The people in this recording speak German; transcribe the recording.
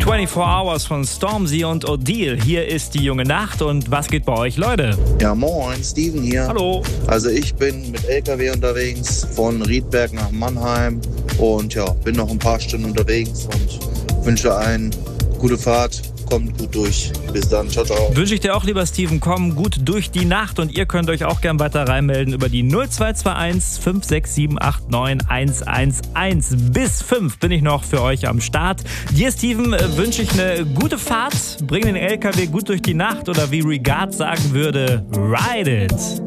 24 Hours von Stormzy und Odile. Hier ist die junge Nacht und was geht bei euch, Leute? Ja, moin, Steven hier. Hallo. Also ich bin mit LKW unterwegs von Riedberg nach Mannheim und ja, bin noch ein paar Stunden unterwegs und wünsche eine gute Fahrt. Kommt gut durch. Bis dann. Ciao, ciao. Wünsche ich dir auch, lieber Steven. Komm gut durch die Nacht und ihr könnt euch auch gern weiter reinmelden über die 0221 56789 111. Bis 5 bin ich noch für euch am Start. Dir, Steven, wünsche ich eine gute Fahrt. Bring den LKW gut durch die Nacht oder wie Regard sagen würde, ride it.